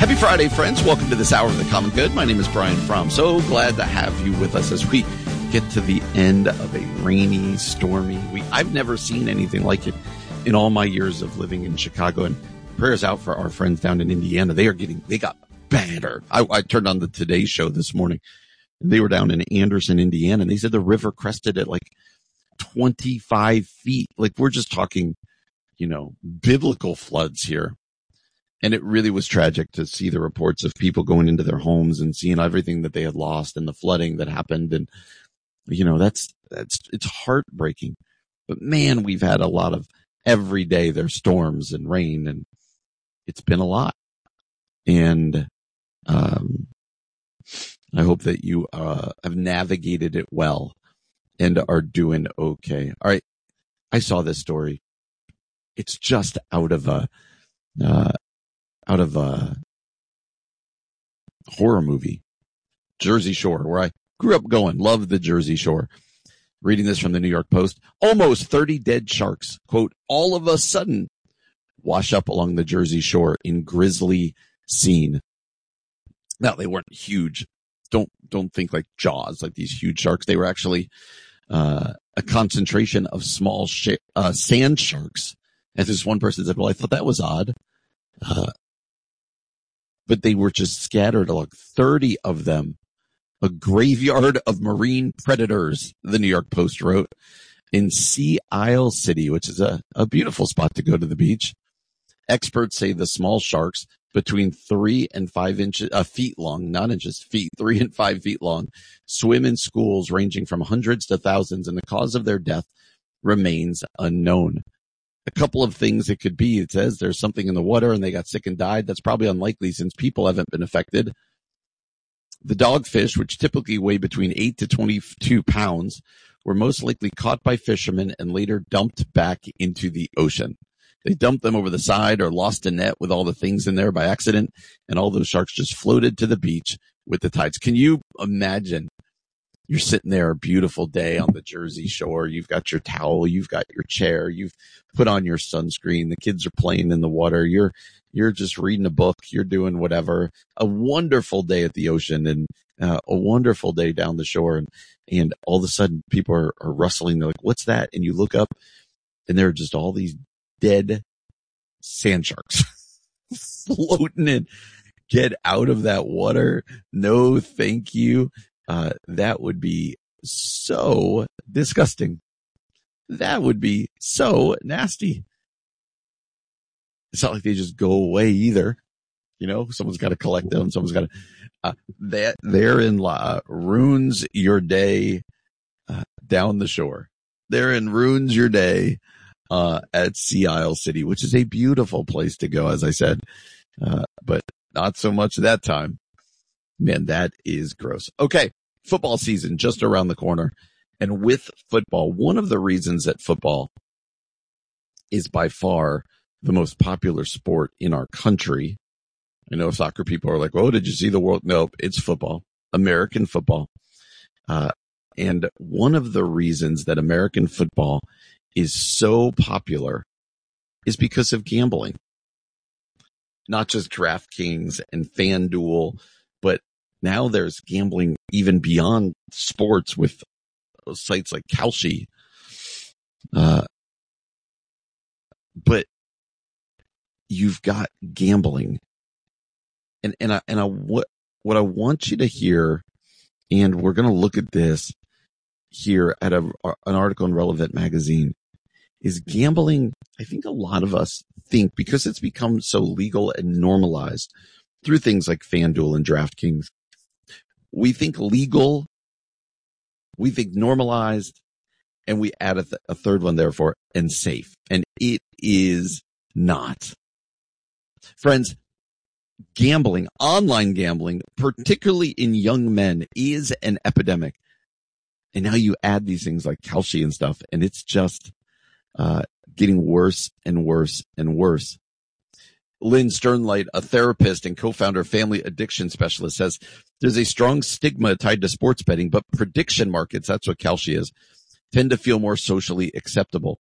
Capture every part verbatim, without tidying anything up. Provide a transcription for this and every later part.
Happy Friday, friends. Welcome to this hour of the Common Good. My name is Brian Fromm. So glad to have you with us as we get to the end of a rainy, stormy week. I've never seen anything like it in all my years of living in Chicago. And prayers out for our friends down in Indiana. They are getting, they got better. I, I turned on the Today Show this morning. And they were down in Anderson, Indiana, and they said the river crested at like twenty-five feet. Like, we're just talking, you know, biblical floods here. And it really was tragic to see the reports of people going into their homes and seeing everything that they had lost and the flooding that happened. And, you know, that's, that's, it's heartbreaking. But man, we've had a lot of every day there's storms and rain, and it's been a lot. And, um, I hope that you, uh, have navigated it well and are doing okay. All right. I saw this story. It's just out of a, uh, out of a horror movie, Jersey Shore, where I grew up going, loved the Jersey Shore. Reading this from the New York Post, almost thirty dead sharks, quote, all of a sudden wash up along the Jersey Shore in grisly scene. Now, they weren't huge. Don't, don't think like Jaws, like these huge sharks. They were actually, uh, a concentration of small sh- uh, sand sharks. And this one person said, well, I thought that was odd. Uh, but they were just scattered, like thirty of them. A graveyard of marine predators, the New York Post wrote, in Sea Isle City, which is a, a beautiful spot to go to the beach. Experts say the small sharks, between three and five inches, uh, feet long, not inches, feet, three and five feet long, swim in schools ranging from hundreds to thousands, and the cause of their death remains unknown. A couple of things it could be. It says there's something in the water and they got sick and died. That's probably unlikely since people haven't been affected. The dogfish, which typically weigh between eight to twenty-two pounds, were most likely caught by fishermen and later dumped back into the ocean. They dumped them over the side or lost a net with all the things in there by accident, and all those sharks just floated to the beach with the tides. Can you imagine? You're sitting there, a beautiful day on the Jersey Shore. You've got your towel. You've got your chair. You've put on your sunscreen. The kids are playing in the water. You're, you're just reading a book. You're doing whatever. A wonderful day at the ocean and uh, a wonderful day down the shore. And, and all of a sudden people are, are rustling. They're like, what's that? And you look up and there are just all these dead sand sharks floating in. Get out of that water. No, thank you. Uh, that would be so disgusting. That would be so nasty. It's not like they just go away either. You know, someone's got to collect them. Someone's got to, uh, that therein uh, ruins your day, uh, down the shore. Therein ruins your day, uh, at Sea Isle City, which is a beautiful place to go, as I said, uh, but not so much that time. Man, that is gross. Okay. Football season just around the corner. And with football, one of the reasons that football is by far the most popular sport in our country. I know soccer people are like, oh, did you see the world? Nope, it's football, American football. Uh, and one of the reasons that American football is so popular is because of gambling. Not just DraftKings and FanDuel, but now there's gambling even beyond sports with sites like Kalshi. Uh, but you've got gambling. And, and I, and I, what, what I want you to hear, and we're going to look at this here at a, an article in Relevant Magazine, is gambling. I think a lot of us think because it's become so legal and normalized through things like FanDuel and DraftKings, we think legal, we think normalized, and we add a, th- a third one therefore, and safe. And it is not. Friends, gambling, online gambling, particularly in young men, is an epidemic. And now you add these things like Kalshi and stuff, and it's just uh getting worse and worse and worse. Lynn Sternlight, a therapist and co-founder of Family Addiction Specialist, says there's a strong stigma tied to sports betting, but prediction markets, that's what Kalshi is, tend to feel more socially acceptable.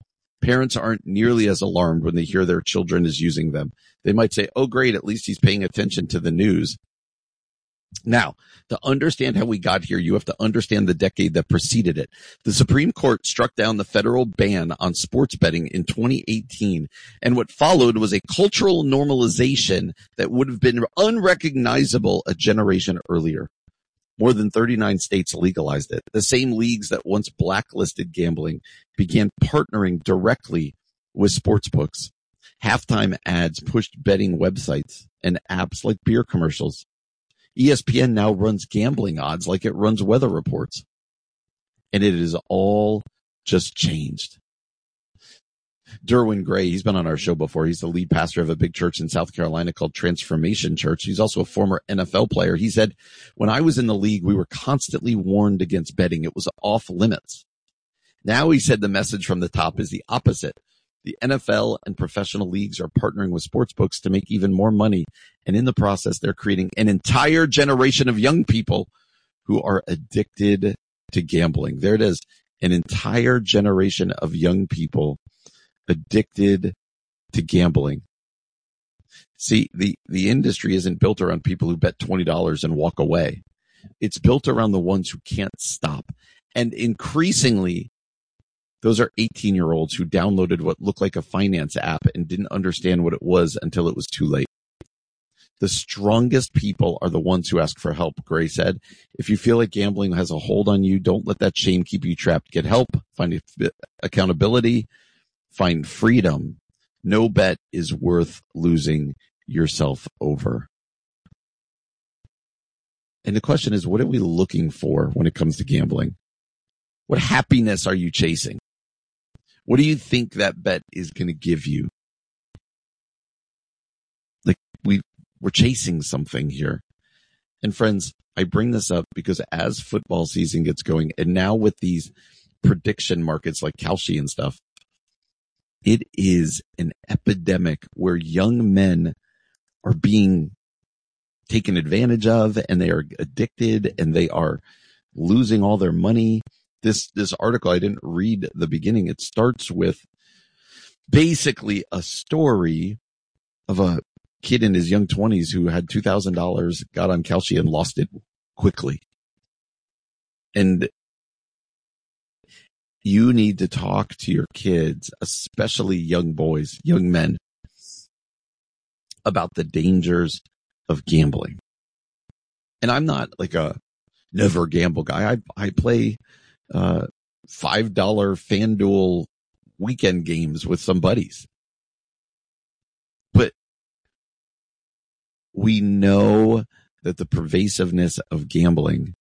Parents aren't nearly as alarmed when they hear their children is using them. They might say, oh, great, at least he's paying attention to the news. Now, to understand how we got here, you have to understand the decade that preceded it. The Supreme Court struck down the federal ban on sports betting in twenty eighteen, and what followed was a cultural normalization that would have been unrecognizable a generation earlier. More than thirty-nine states legalized it. The same leagues that once blacklisted gambling began partnering directly with sportsbooks. Halftime ads pushed betting websites and apps like beer commercials. E S P N now runs gambling odds like it runs weather reports. And it is all just changed. Derwin Gray, he's been on our show before. He's the lead pastor of a big church in South Carolina called Transformation Church. He's also a former N F L player. He said, when I was in the league, we were constantly warned against betting. It was off limits. Now, he said, the message from the top is the opposite. The N F L and professional leagues are partnering with sports books to make even more money. And in the process, they're creating an entire generation of young people who are addicted to gambling. There it is. An entire generation of young people addicted to gambling. See, the, the industry isn't built around people who bet twenty dollars and walk away. It's built around the ones who can't stop. And increasingly, those are eighteen-year-olds who downloaded what looked like a finance app and didn't understand what it was until it was too late. The strongest people are the ones who ask for help, Gray said. If you feel like gambling has a hold on you, don't let that shame keep you trapped. Get help, find accountability, find freedom. No bet is worth losing yourself over. And the question is, what are we looking for when it comes to gambling? What happiness are you chasing? What do you think that bet is going to give you? Like we, we're chasing something here. And friends, I bring this up because as football season gets going, and now with these prediction markets like Kalshi and stuff, it is an epidemic where young men are being taken advantage of, and they are addicted, and they are losing all their money. This, this article, I didn't read the beginning. It starts with basically a story of a kid in his young twenties who had two thousand dollars, got on Kalshi and lost it quickly. And you need to talk to your kids, especially young boys, young men, about the dangers of gambling. And I'm not like a never gamble guy. I, I play Uh, five dollar FanDuel weekend games with some buddies. But we know that the pervasiveness of gambling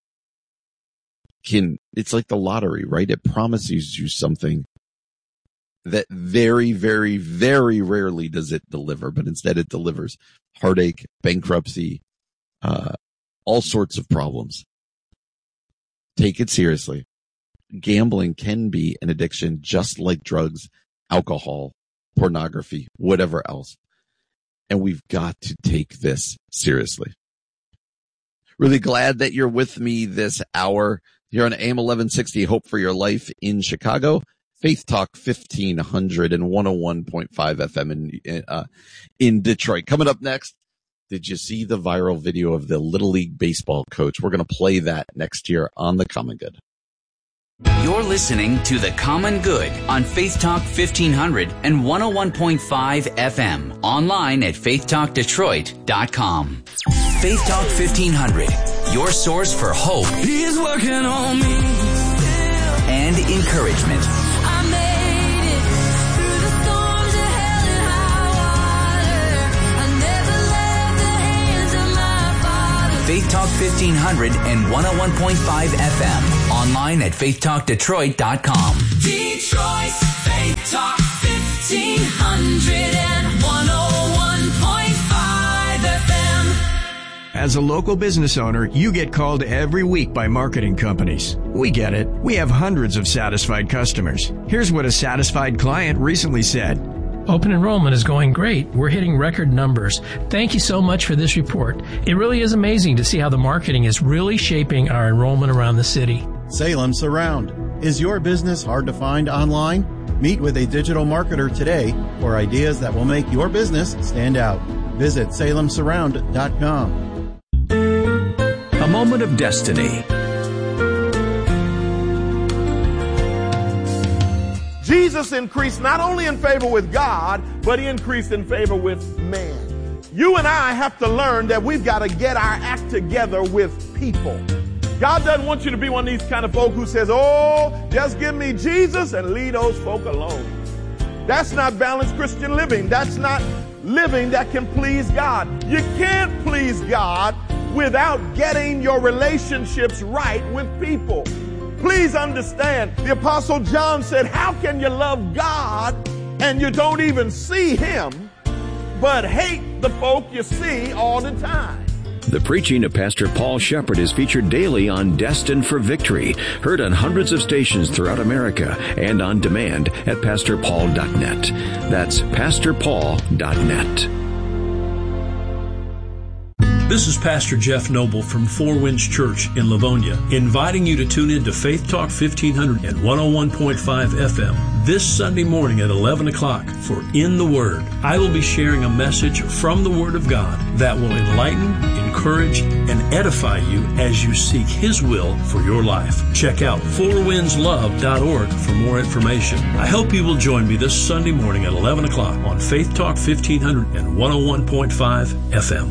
can, it's like the lottery, right? It promises you something that very, very, very rarely does it deliver, but instead it delivers heartache, bankruptcy, uh, all sorts of problems. Take it seriously. Gambling can be an addiction just like drugs, alcohol, pornography, whatever else. And we've got to take this seriously. Really glad that you're with me this hour here on A M eleven sixty, Hope for Your Life in Chicago. Faith Talk fifteen hundred and one oh one point five F M in, uh, in Detroit. Coming up next, did you see the viral video of the Little League baseball coach? We're going to play that next year on The Common Good. You're listening to The Common Good on Faith Talk fifteen hundred and one oh one point five F M. Online at faith talk detroit dot com. Faith Talk fifteen hundred, your source for hope. He's working on me. And encouragement. I made it through the storms of hell and high water. I never left the hands of my Father. Faith Talk fifteen hundred and one oh one point five F M. Online at faith talk detroit dot com. Detroit's Faith Talk fifteen hundred and one oh one point five F M. As a local business owner, you get called every week by marketing companies. We get it. We have hundreds of satisfied customers. Here's what a satisfied client recently said. Open enrollment is going great. We're hitting record numbers. Thank you so much for this report. It really is amazing to see how the marketing is really shaping our enrollment around the city. Salem Surround. Is your business hard to find online? Meet with a digital marketer today for ideas that will make your business stand out. Visit Salem Surround dot com. A moment of destiny. Jesus increased not only in favor with God, but he increased in favor with man. You and I have to learn that we've got to get our act together with people. God doesn't want you to be one of these kind of folk who says, oh, just give me Jesus and leave those folk alone. That's not balanced Christian living. That's not living that can please God. You can't please God without getting your relationships right with people. Please understand, the Apostle John said, how can you love God and you don't even see him, but hate the folk you see all the time? The preaching of Pastor Paul Shepherd is featured daily on Destined for Victory, heard on hundreds of stations throughout America and on demand at pastor paul dot net. That's pastor paul dot net. This is Pastor Jeff Noble from Four Winds Church in Livonia, inviting you to tune in to Faith Talk fifteen hundred and one oh one point five F M this Sunday morning at eleven o'clock for In the Word. I will be sharing a message from the Word of God that will enlighten, encourage, and edify you as you seek His will for your life. Check out four winds love dot org for more information. I hope you will join me this Sunday morning at eleven o'clock on Faith Talk fifteen hundred and one oh one point five F M.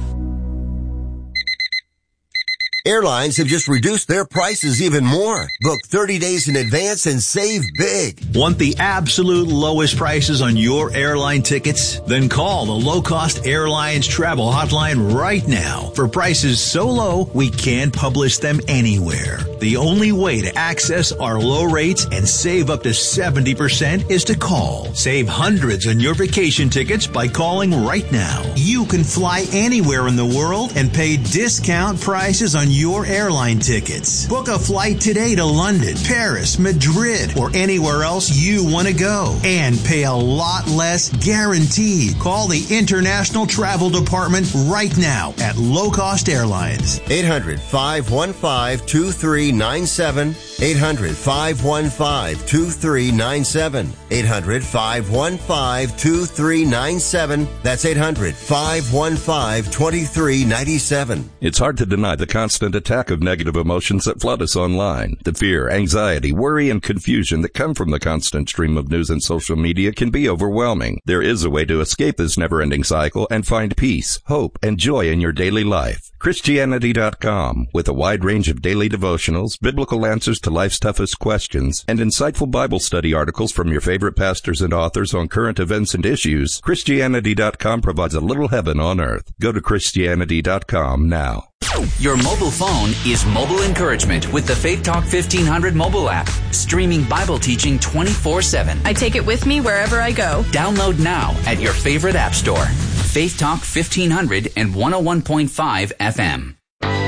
Airlines have just reduced their prices even more. Book thirty days in advance and save big. Want the absolute lowest prices on your airline tickets? Then call the Low Cost Airlines Travel Hotline right now for prices so low we can't publish them anywhere. The only way to access our low rates and save up to seventy percent is to call. Save hundreds on your vacation tickets by calling right now. You can fly anywhere in the world and pay discount prices on your airline tickets. Book a flight today to London, Paris, Madrid, or anywhere else you want to go and pay a lot less guaranteed. Call the International Travel Department right now at Low Cost Airlines. eight hundred, five one five, two three nine seven. eight hundred, five one five, two three nine seven. eight hundred, five one five, two three nine seven. That's eight hundred, five one five, two three nine seven. It's hard to deny the constant attack of negative emotions that flood us online. The fear, anxiety, worry, and confusion that come from the constant stream of news and social media can be overwhelming. There is a way to escape this never-ending cycle and find peace, hope, and joy in your daily life. Christianity dot com, with a wide range of daily devotionals, biblical answers to life's toughest questions, and insightful Bible study articles from your favorite pastors and authors on current events and issues, Christianity dot com provides a little heaven on earth. Go to Christianity dot com now. Your mobile phone is mobile encouragement with the Faith Talk fifteen hundred mobile app, streaming Bible teaching twenty-four seven. I take it with me wherever I go. Download now at your favorite app store. Faith Talk fifteen hundred and one oh one point five F M.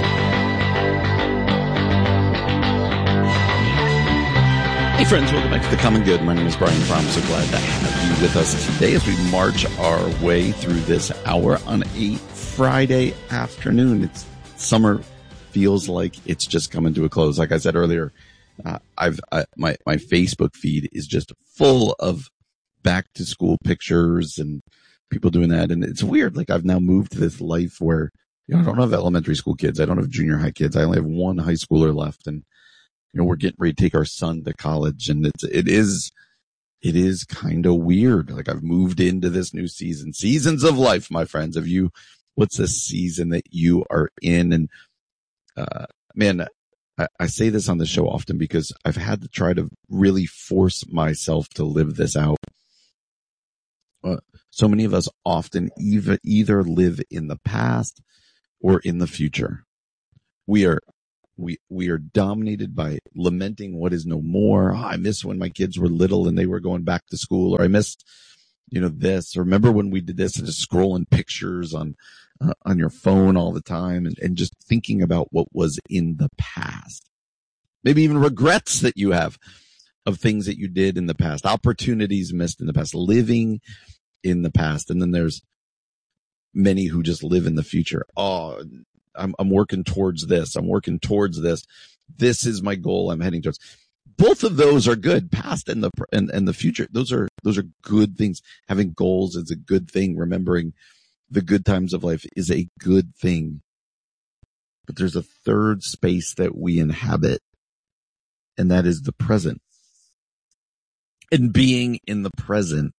Hey friends, welcome back to The Common Good. My name is Brian Fromm. So glad to have you with us today as we march our way through this hour on a Friday afternoon. It's summer feels like it's just coming to a close. Like I said earlier, uh, I've uh, my my Facebook feed is just full of back to school pictures and people doing that, and it's weird. Like I've now moved to this life where you know I don't have elementary school kids, I don't have junior high kids, I only have one high schooler left, and you know we're getting ready to take our son to college, and it's it is it is kind of weird. Like I've moved into this new season, seasons of life, my friends. Have you? What's the season that you are in? And, uh, man, I, I say this on the show often because I've had to try to really force myself to live this out. Uh, so many of us often either, either live in the past or in the future. We are, we, we are dominated by lamenting what is no more. Oh, I miss when my kids were little and they were going back to school, or I missed, you know, this, or remember when we did this, and just scrolling pictures on, uh, on your phone all the time, and, and just thinking about what was in the past. Maybe even regrets that you have of things that you did in the past, opportunities missed in the past, living in the past. And then there's many who just live in the future. Oh, I'm, I'm working towards this. I'm working towards this. This is my goal I'm heading towards. both of those are good, past and the and, and the future. Those are those are good things. Having goals is a good thing. Remembering the good times of life is a good thing. But there's a third space that we inhabit, and that is the present. And being in the present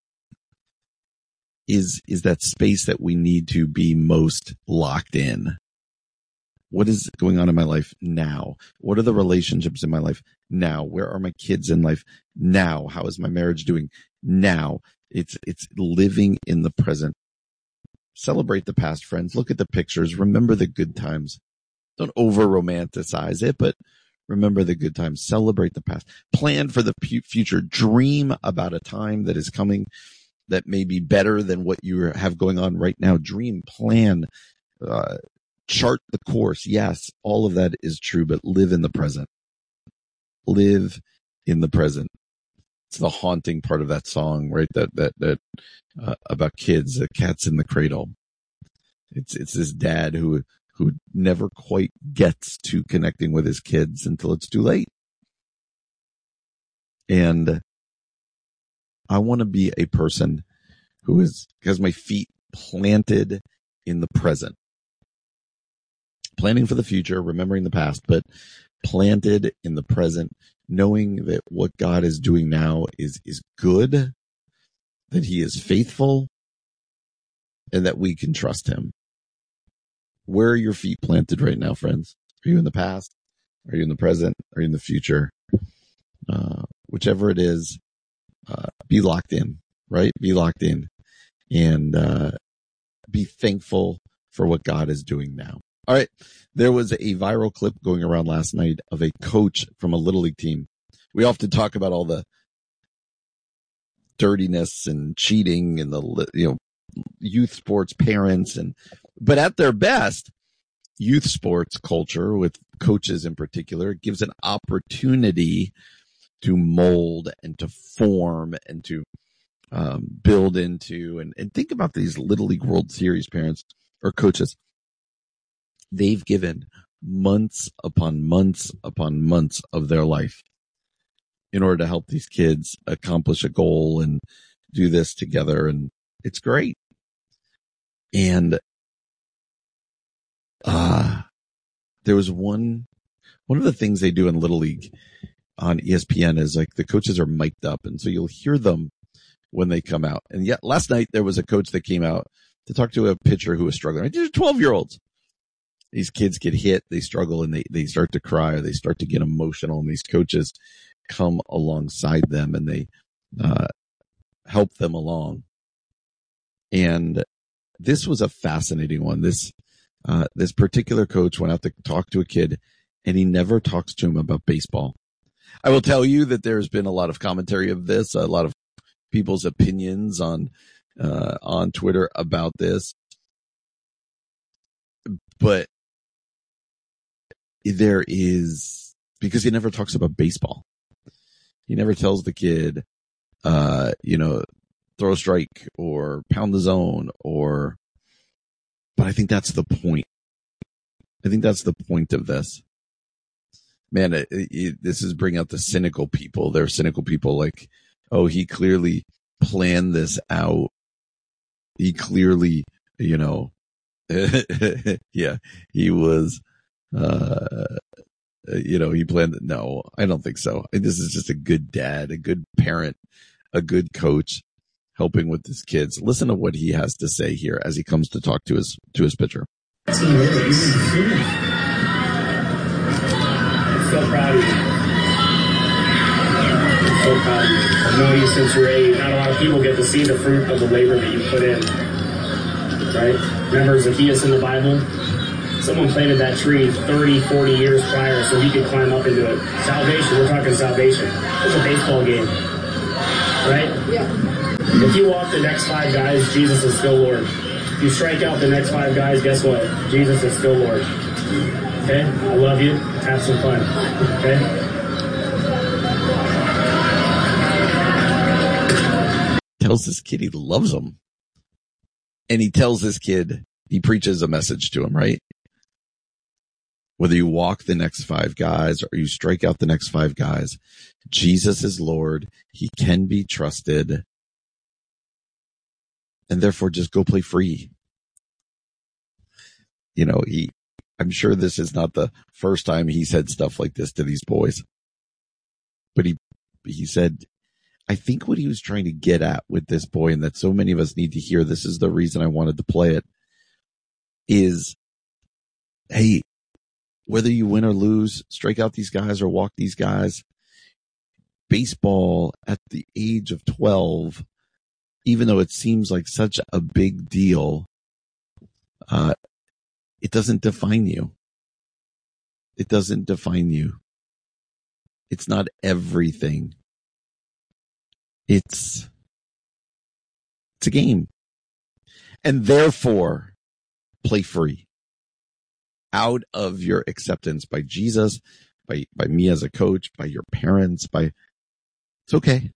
is is that space that we need to be most locked in. What is going on in my life now? What are the relationships in my life now? Where are my kids in life now? How is my marriage doing now? It's, it's living in the present. Celebrate the past, friends. Look at the pictures. Remember the good times. Don't over romanticize it, but remember the good times. Celebrate the past. Plan for the future. Dream about a time that is coming that may be better than what you have going on right now. Dream, plan, uh, chart the course. Yes, all of that is true, but live in the present. Live in the present. It's the haunting part of that song, right? That, that, that, uh, about kids, the cats in the cradle. It's, it's this dad who, who never quite gets to connecting with his kids until it's too late. And I want to be a person who is, has my feet planted in the present. Planning for the future, remembering the past, but planted in the present, knowing that what God is doing now is, is good, that he is faithful, and that we can trust him. Where are your feet planted right now, friends? Are you in the past? Are you in the present? Are you in the future? Uh, whichever it is, uh, be locked in, right? Be locked in and, uh, be thankful for what God is doing now. All right. There was a viral clip going around last night of a coach from a Little League team. We often talk about all the dirtiness and cheating and the, you know, youth sports parents and, but at their best, youth sports culture with coaches in particular gives an opportunity to mold and to form and to um, build into and, and think about these Little League World Series parents or coaches. They've given months upon months upon months of their life in order to help these kids accomplish a goal and do this together. And it's great. And, uh, there was one, one of the things they do in Little League on E S P N is like the coaches are mic'd up. And so you'll hear them when they come out. And yet last night there was a coach that came out to talk to a pitcher who was struggling. These are twelve year olds. These kids get hit, they struggle, and they, they start to cry, or they start to get emotional, and these coaches come alongside them and they uh help them along. And this was a fascinating one. This uh this particular coach went out to talk to a kid, and he never talks to him about baseball. I will tell you that there's been a lot of commentary of this, a lot of people's opinions on uh on Twitter about this. But there is, because he never talks about baseball. He never tells the kid, uh, you know, throw a strike or pound the zone or, but I think that's the point. I think that's the point of this. Man, it, it, this is bringing out the cynical people. There are cynical people like, oh, he clearly planned this out. He clearly, you know, yeah, he was, uh, you know, he planned it. No, I don't think so. This is just a good dad, a good parent, a good coach helping with his kids. Listen to what he has to say here as he comes to talk to his, to his pitcher. I'm so proud of you. I'm so proud of you. I've known you since you're eight. Not a lot of people get to see the fruit of the labor that you put in. Right? Remember Zacchaeus in the Bible? Someone planted that tree thirty, forty years prior so he could climb up into it. Salvation, we're talking salvation. It's a baseball game. Right? Yeah. If you walk the next five guys, Jesus is still Lord. If you strike out the next five guys, guess what? Jesus is still Lord. Okay? I love you. Have some fun. Okay? Tells this kid he loves him. And he tells this kid, he preaches a message to him, right? Whether you walk the next five guys or you strike out the next five guys, Jesus is Lord. He can be trusted. And therefore just go play free. You know, he, I'm sure this is not the first time he said stuff like this to these boys, but he, he said, I think what he was trying to get at with this boy, and that so many of us need to hear, this is the reason I wanted to play it, is, hey, whether you win or lose, strike out these guys or walk these guys, baseball at the age of twelve, even though it seems like such a big deal, uh, it doesn't define you. It doesn't define you. It's not everything. It's, it's a game. And therefore, play free. Out of your acceptance by Jesus, by, by me as a coach, by your parents, by, it's okay.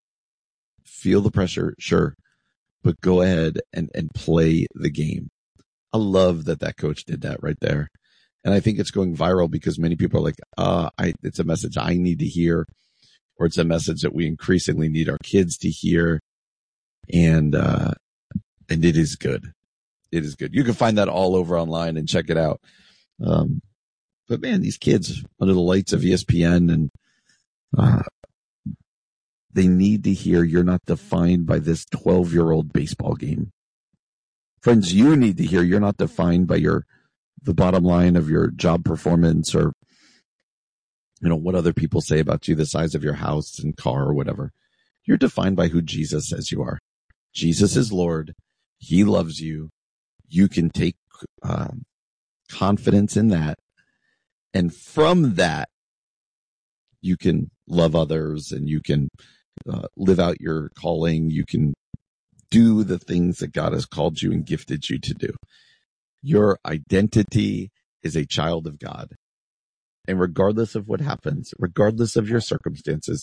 Feel the pressure, sure, but go ahead and, and play the game. I love that that coach did that right there. And I think it's going viral because many people are like, uh, I, it's a message I need to hear, or it's a message that we increasingly need our kids to hear. And, uh, and it is good. It is good. You can find that all over online and check it out. Um, but man, these kids under the lights of E S P N, and, uh, they need to hear you're not defined by this twelve year old baseball game. Friends, you need to hear you're not defined by your, the bottom line of your job performance, or, you know, what other people say about you, the size of your house and car or whatever. You're defined by who Jesus says you are. Jesus is Lord. He loves you. You can take um, confidence in that. And from that, you can love others, and you can uh, live out your calling. You can do the things that God has called you and gifted you to do. Your identity is a child of God. And regardless of what happens, regardless of your circumstances,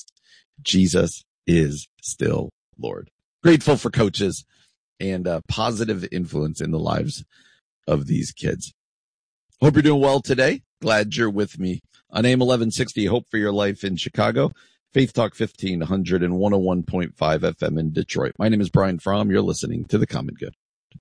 Jesus is still Lord. Grateful for coaches and a positive influence in the lives of these kids. Hope you're doing well today. Glad you're with me on A M eleven sixty, Hope for Your Life in Chicago, Faith Talk fifteen hundred and one oh one point five F M in Detroit. My name is Brian Fromm. You're listening to The Common Good.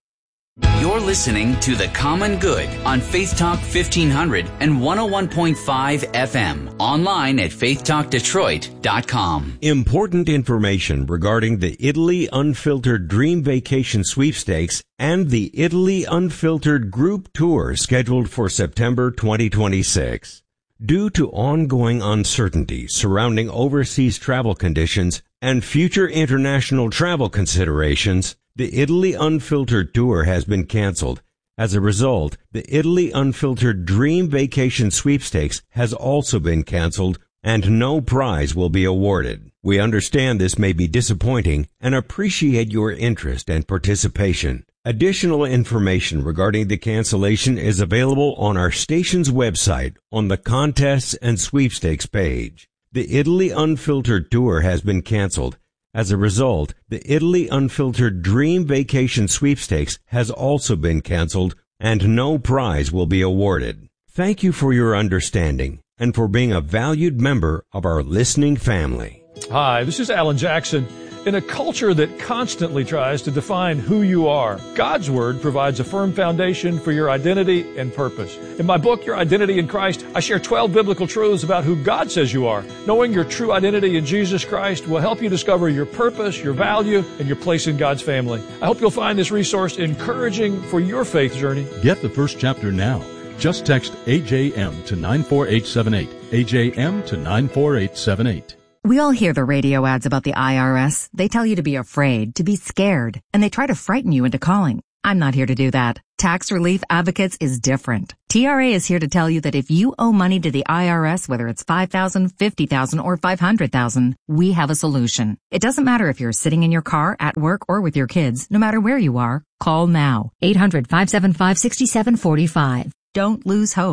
You're listening to The Common Good on Faith Talk fifteen hundred and one oh one point five F M. Online at faith talk detroit dot com. Important information regarding the Italy Unfiltered Dream Vacation Sweepstakes and the Italy Unfiltered Group Tour scheduled for September twenty twenty-six. Due to ongoing uncertainty surrounding overseas travel conditions and future international travel considerations, the Italy Unfiltered Tour has been canceled. As a result, the Italy Unfiltered Dream Vacation Sweepstakes has also been canceled, and no prize will be awarded. We understand this may be disappointing and appreciate your interest and participation. Additional information regarding the cancellation is available on our station's website on the Contests and Sweepstakes page. The Italy Unfiltered Tour has been canceled. As a result, the Italy Unfiltered Dream Vacation Sweepstakes has also been canceled, and no prize will be awarded. Thank you for your understanding and for being a valued member of our listening family. Hi, this is Alan Jackson. In a culture that constantly tries to define who you are, God's Word provides a firm foundation for your identity and purpose. In my book, Your Identity in Christ, I share twelve biblical truths about who God says you are. Knowing your true identity in Jesus Christ will help you discover your purpose, your value, and your place in God's family. I hope you'll find this resource encouraging for your faith journey. Get the first chapter now. Just text A J M to nine four eight seven eight. A J M to nine four eight seven eight. We all hear the radio ads about the I R S. They tell you to be afraid, to be scared, and they try to frighten you into calling. I'm not here to do that. Tax Relief Advocates is different. T R A is here to tell you that if you owe money to the I R S, whether it's five thousand dollars, fifty thousand dollars, or five hundred thousand dollars, we have a solution. It doesn't matter if you're sitting in your car, at work, or with your kids. No matter where you are, call now. eight hundred, five seven five, six seven four five. Don't lose hope. T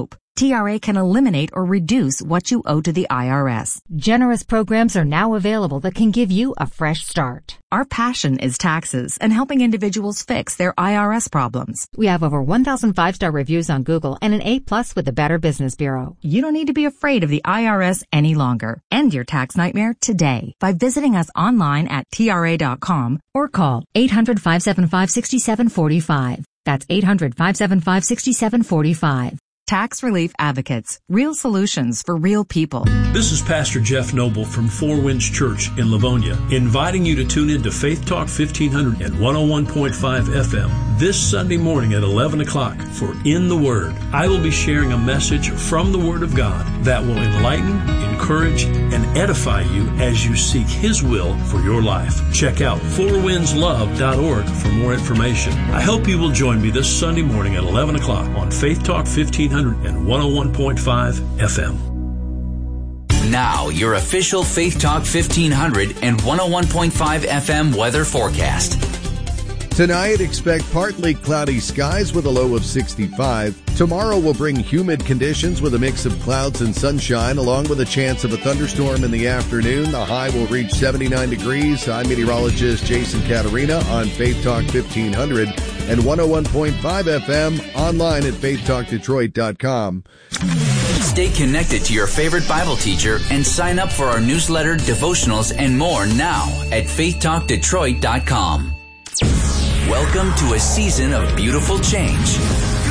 T R A can eliminate or reduce what you owe to the I R S. Generous programs are now available that can give you a fresh start. Our passion is taxes and helping individuals fix their I R S problems. We have over one thousand five-star reviews on Google and an A plus with the Better Business Bureau. You don't need to be afraid of the I R S any longer. End your tax nightmare today by visiting us online at T R A dot com or call eight hundred, five seven five, six seven four five. That's eight hundred, five seven five, six seven four five. Tax Relief Advocates. Real solutions for real people. This is Pastor Jeff Noble from Four Winds Church in Livonia, inviting you to tune in to Faith Talk fifteen hundred and one oh one point five F M this Sunday morning at eleven o'clock for In the Word. I will be sharing a message from the Word of God that will enlighten, encourage, and edify you as you seek His will for your life. Check out four winds love dot org for more information. I hope you will join me this Sunday morning at eleven o'clock on Faith Talk fifteen hundred and one oh one point five F M. Now, your official Faith Talk fifteen hundred and one oh one point five F M weather forecast. Tonight, expect partly cloudy skies with a low of sixty-five. Tomorrow will bring humid conditions with a mix of clouds and sunshine, along with a chance of a thunderstorm in the afternoon. The high will reach seventy-nine degrees. I'm meteorologist Jason Caterina on Faith Talk fifteen hundred and one oh one point five F M, online at faith talk detroit dot com. Stay connected to your favorite Bible teacher and sign up for our newsletter, devotionals, and more now at faith talk detroit dot com. Welcome to a season of beautiful change.